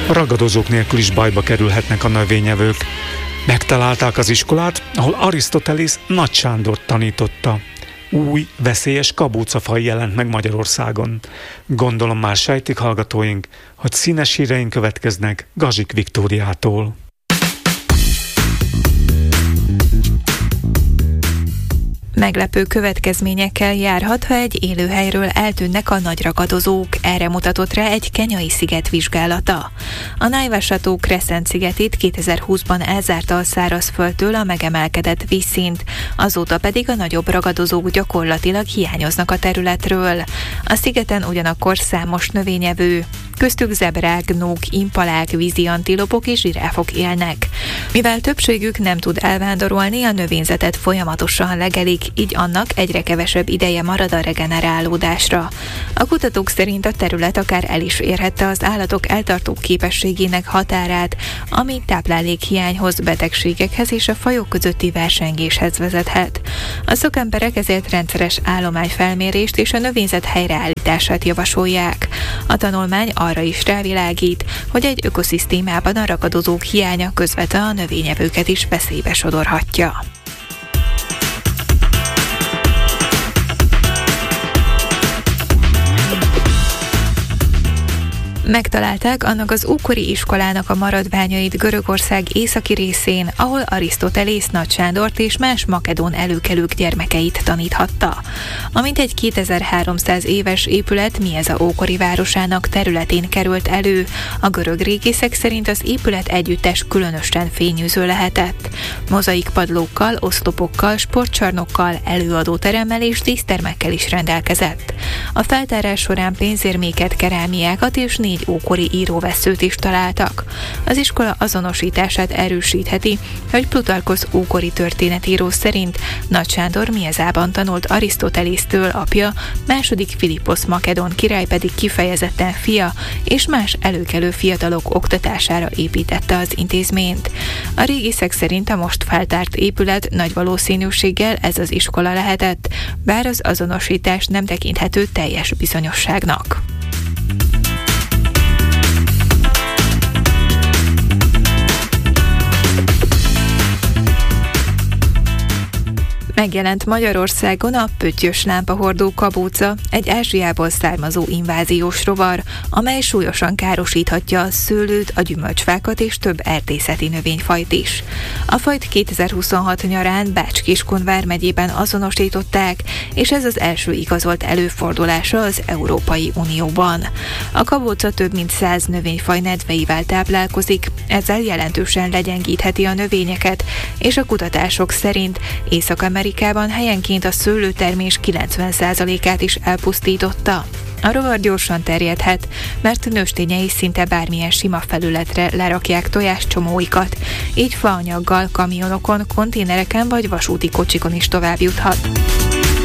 A ragadozók nélkül is bajba kerülhetnek a növényevők. Megtalálták az iskolát, ahol Arisztotelész Nagy Sándort tanította. Új, veszélyes kabócafaj jelent meg Magyarországon. Gondolom már sejtik hallgatóink, hogy színes híreink következnek Gazsik Viktóriától. Meglepő következményekkel járhat, ha egy élőhelyről eltűnnek a nagy ragadozók. Erre mutatott rá egy kenyai sziget vizsgálata. A Naivasható Crescent szigetét 2020-ban elzárta a szárazföldtől a megemelkedett vízszint, azóta pedig a nagyobb ragadozók gyakorlatilag hiányoznak a területről. A szigeten ugyanakkor számos növényevő, köztük zebrák, gnók, impalák, vízi antilopok és zsiráfok élnek. Mivel többségük nem tud elvándorolni, a növényzetet folyamatosan legelik, így annak egyre kevesebb ideje marad a regenerálódásra. A kutatók szerint a terület akár el is érhette az állatok eltartó képességének határát, ami táplálékhiányhoz, betegségekhez és a fajok közötti versengéshez vezethet. A szakemberek ezért rendszeres állományfelmérést és a növényzet helyreállítását javasolják. A tanulmány arra is rávilágít, hogy egy ökoszisztémában a ragadozók hiánya közvetve a növényevőket is veszélybe sodorhatja. Megtalálták annak az ókori iskolának a maradványait Görögország északi részén, ahol Arisztotelész Nagy Sándort és más makedón előkelők gyermekeit taníthatta. A mintegy 2300 éves épület Mieza ókori városának területén került elő. A görög régészek szerint az épület együttes különösen fényűző lehetett. Mozaik padlókkal, oszlopokkal, sportcsarnokkal, előadóteremmel és dísztermekkel is rendelkezett. A feltárás során pénzérméket, kerámiákat és 4 ókori íróvesszőt is találtak. Az iskola azonosítását erősítheti, hogy Plutarkosz ókori történetíró szerint Nagy Sándor Miezában tanult Arisztotelésztől, apja, második Philipposz makedón király pedig kifejezetten fia, és más előkelő fiatalok oktatására építette az intézményt. A régészek szerint a most feltárt épület nagy valószínűséggel ez az iskola lehetett, bár az azonosítás nem tekinthető teljes bizonyosságnak. Megjelent Magyarországon a pöttyös lámpahordó kabóca, egy Ázsiából származó inváziós rovar, amely súlyosan károsíthatja a szőlőt, a gyümölcsfákat és több erdészeti növényfajt is. A fajt 2026 nyarán Bács-Kiskun vármegyében azonosították, és ez az első igazolt előfordulása az Európai Unióban. A kabóca több mint 100 növényfaj nedveivel táplálkozik, ezzel jelentősen legyengítheti a növényeket, és a kutatások szerint Észak-Amerikában helyenként a szőlőtermés 90%-át is elpusztította. A rovar gyorsan terjedhet, mert nőstényei szinte bármilyen sima felületre lerakják tojáscsomóikat, így faanyaggal, kamionokon, konténereken vagy vasúti kocsikon is tovább juthat.